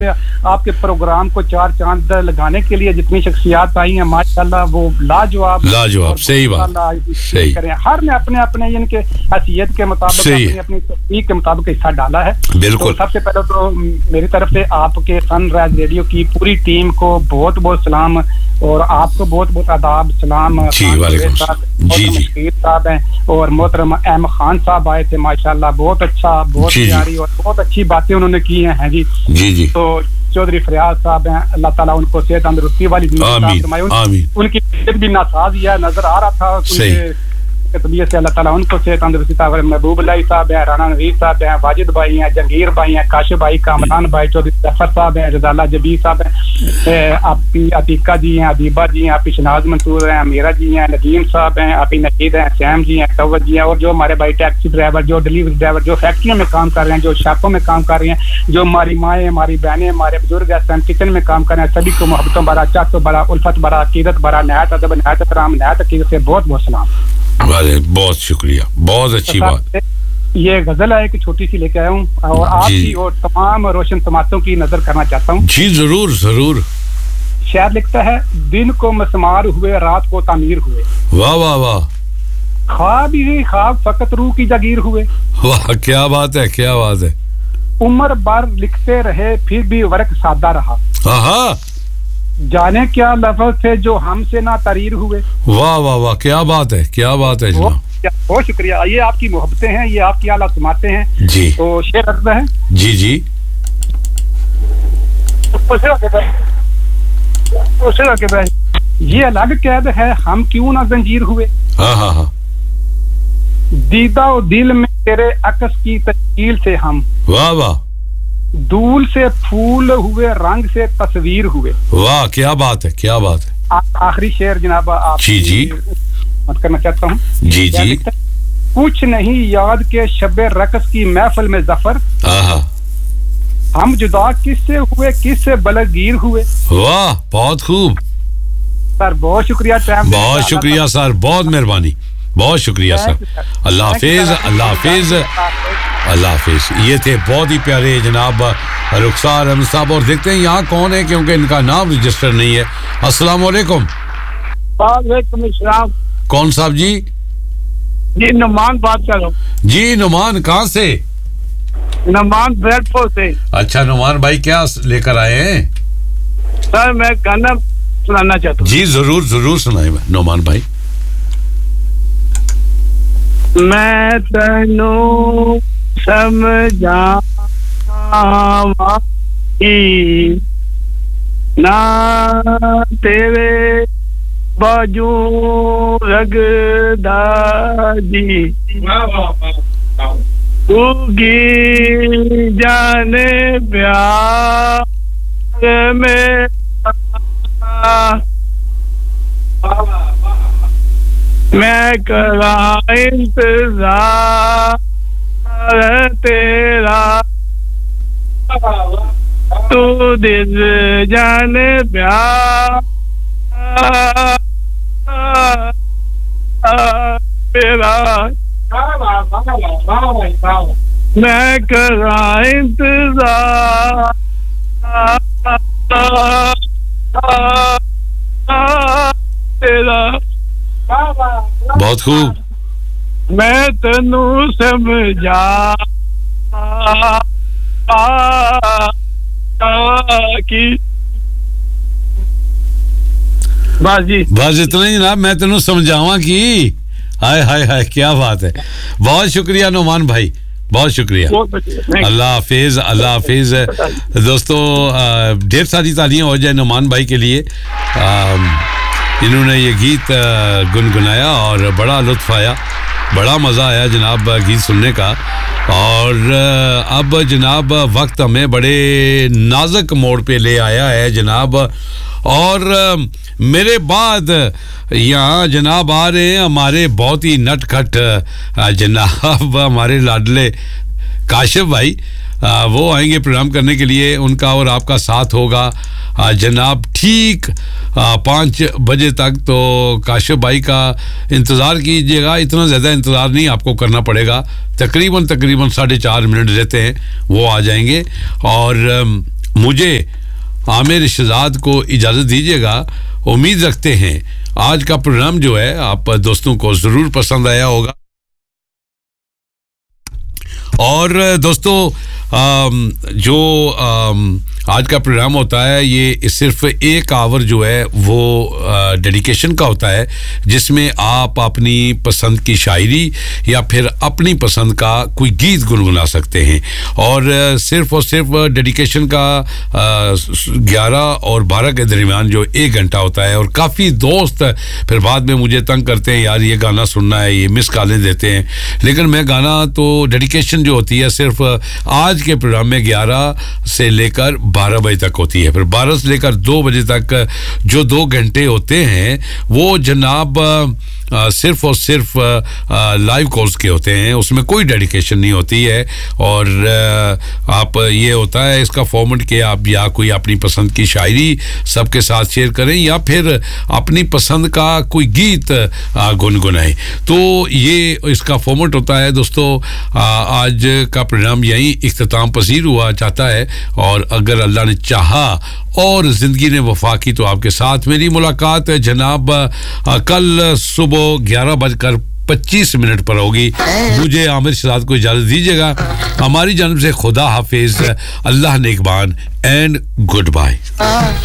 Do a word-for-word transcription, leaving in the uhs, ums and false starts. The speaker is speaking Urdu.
آپ کے پروگرام کو چار چاند لگانے کے لیے جتنی شخصیات آئی ہیں ماشاءاللہ وہ لاجواب لاجواب صحیح بات صحیح کریں. ہر نے اپنے اپنے ان کے حیثیت کے مطابق اپنی اپنی تحقیق کے مطابق حصہ ڈالا ہے. بالکل. سب سے پہلے تو میری طرف سے آپ کے سن رائز ریڈیو کی پوری ٹیم کو بہت بہت سلام اور آپ کو بہت بہت آداب سلام. جی وعلیکم السلام. جی جی مشیر صاحب ہیں اور محترم احمد خان صاحب آئے تھے ماشاءاللہ بہت اچھا بہت پیاری اور بہت اچھی باتیں انہوں نے کی ہیں جی. جی جی تو چودھری فریاد صاحب ہیں اللہ تعالیٰ ان کو صحت تندرستی والی زندگی فرمائے. ان کی طبیعت بھی ناساز ہے نظر آ رہا تھا ان کے طبیعت سے اللہ تعالیٰ ان کو صحت تندرستی عطا فرمائے. محبوب اللہ صاحب ہیں رانا نوید صاحب ہیں واجد بھائی ہیں جہانگیر بھائی ہیں کاشف بھائی کامران بھائی چودھری ظفر صاحب ہیں رضا اللہ جبیر صاحب ہیں آپی عتیقہ جی ہیں ادیبہ جی ہیں آپی شناز منصور ہیں امیرہ جی ہیں ندیم صاحب ہیں آپی نشید ہیں سیم جی ہیں توت جی ہیں اور جو ہمارے بھائی ٹیکسی ڈرائیور جو ڈلیوری ڈرائیور جو فیکٹریوں میں کام کر رہے ہیں جو شاپوں میں کام کر رہے ہیں جو ہماری مائیں ہماری بہنیں ہمارے بزرگ ایسے کچن میں کام کر رہے ہیں سبھی کو محبتوں بڑا چاہتوں بڑا الفت بڑا عقیدت بڑا نہایت ادب نہایت احترام نہایت عقیدت سے بہت بہت سلام. بہت شکریہ بہت اچھی بات. یہ غزل ہے کہ چھوٹی سی لے کے آیا ہوں اور آپ کی اور تمام روشن سماعتوں کی نظر کرنا چاہتا ہوں. جی ضرور ضرور. شاعر لکھتا ہے دن کو مسمار ہوئے رات کو تعمیر ہوئے. واہ واہ واہ. خواب ہی خواب فقط روح کی جاگیر ہوئے. واہ کیا بات ہے کیا بات ہے. عمر بھر لکھتے رہے پھر بھی ورق سادہ رہا. ہاں جانے کیا لفظ تھے جو ہم سے نہ تریر ہوئے. واہ واہ واہ کیا بات ہے کیا بات ہے جناب. بہت شکریہ. یہ آپ کی محبتیں ہیں یہ آپ کی اعلیٰ سماعتیں ہیں. جی تو شعر رکھتا ہے. جی جی یہ الگ قید ہے ہم کیوں نہ زنجیر ہوئے. ہاں ہاں ہاں. دیدہ و دل میں تیرے عکس کی تشکیل سے ہم. واہ واہ. دھول سے پھول ہوئے رنگ سے تصویر ہوئے. واہ کیا بات ہے کیا بات ہے. آخری شعر جناب آپ جی جی مت کرنا چاہتا ہوں. جی جی. کچھ نہیں یاد کے شب رقص کی محفل میں ظفر ہم جدا کس سے ہوئے کس سے بلگیر ہوئے. واہ بہت خوب سر بہت شکریہ. بہت شکریہ سر بہت مہربانی بہت شکریہ سر. اللہ حافظ اللہ حافظ اللہ حافظ. یہ تھے بہت ہی پیارے جناب رخسار احمد صاحب. اور دیکھتے ہیں یہاں کون ہے کیونکہ ان کا نام رجسٹر نہیں ہے. السلام علیکم. وعلیکم السلام. کون صاحب جی؟ جی نعمان بات کر رہا ہوں. جی نعمان کہاں سے؟ نعمان بریڈ فورڈ سے. اچھا نعمان بھائی کیا لے کر آئے ہیں؟ سر میں گانا سنانا چاہتا ہوں. جی ضرور ضرور سنائیں نعمان بھائی. میں تینوں سمجھا نہ تیرے باجو رگدا جی ہوگی جانے پیار میں میں کرا انتظار تیرا تو دل جانے پیار میرا میں کرا انتظار تیرا. بہت خوب. میں تینوں سمجھا کی بس جی بس اتنا ہی جناب. میں تینوں سمجھاواں کی. ہائے ہائے ہائے کیا بات ہے. بہت شکریہ نعمان بھائی بہت شکریہ. اللہ حافظ اللہ حافظ. دوستو ڈھیر ساری تالیاں ہو جائے نعمان بھائی کے لیے. انہوں نے یہ گیت گنگنایا اور بڑا لطف آیا بڑا مزہ آیا جناب گیت سننے کا. اور اب جناب وقت ہمیں بڑے نازک موڑ پہ لے آیا ہے جناب. اور میرے بعد یہاں جناب آ رہے ہیں ہمارے بہت ہی نٹ کھٹ جناب ہمارے لاڈلے کاشف بھائی. وہ آئیں گے پروگرام کرنے کے لیے. ان کا اور آپ کا ساتھ ہوگا جناب ٹھیک پانچ بجے تک. تو کاشف بھائی کا انتظار کیجیے گا. اتنا زیادہ انتظار نہیں آپ کو کرنا پڑے گا. تقریباً تقریباً ساڑھے چار منٹ رہتے ہیں وہ آ جائیں گے. اور मुझे आमिर शहजाद को इजाज़त दीजिएगा। उम्मीद रखते हैं आज का प्रोग्राम जो है आप दोस्तों को ज़रूर पसंद आया होगा। और दोस्तों जो आज का प्रोग्राम होता है ये सिर्फ एक आवर जो है वो डेडिकेशन का होता है, जिसमें आप अपनी पसंद की शायरी या फिर अपनी पसंद का कोई गीत गुनगुना सकते हैं। और सिर्फ और सिर्फ डेडिकेशन का ग्यारह और बारह के दरमियान जो एक घंटा होता है। और काफ़ी दोस्त फिर बाद में मुझे तंग करते हैं, यार ये गाना सुनना है, ये मिस कॉलें देते हैं। लेकिन मैं गाना तो डेडिकेशन जो होती है सिर्फ आज के प्रोग्राम में ग्यारह से लेकर बारह बजे तक होती है। फिर बारह से लेकर दो बजे तक जो दो घंटे होते हैं वो जनाब आ, सिर्फ और सिर्फ लाइव कॉल्स के होते हैं, उसमें कोई डेडिकेशन नहीं होती है। और आ, आप ये होता है इसका फॉर्मेट कि आप या कोई अपनी पसंद की शायरी सबके साथ शेयर करें या फिर अपनी पसंद का कोई गीत गुनगुनाएं। तो ये इसका फॉर्मेट होता है दोस्तों। आ, आज का प्रोग्राम यहीं इख्तिताम पसीर हुआ चाहता है, और अगर अल्लाह ने चाहा और ज़िंदगी ने वफा की तो आपके साथ मेरी मुलाकात है जनाब आ, कल सुबह ग्यारह बजकर पच्चीस मिनट पर होगी। मुझे आमिर शहजाद को इजाज़त दीजिएगा। हमारी जानब से खुदा हाफिज, अल्लाह नेकबान एंड गुड बाय।